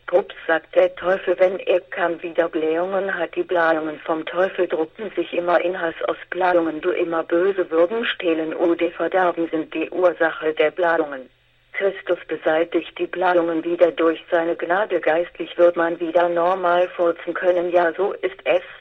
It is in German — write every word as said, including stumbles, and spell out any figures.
Pups, sagt der Teufel, wenn er kam, wieder Blähungen hat. Die Blähungen vom Teufel druckten sich immer in Hass aus. Blähungen, du immer böse, würden stehlen oder verderben, sind die Ursache der Blähungen. Christus beseitigt die Blähungen wieder durch seine Gnade. Geistlich wird man wieder normal furzen können. Ja, so ist es.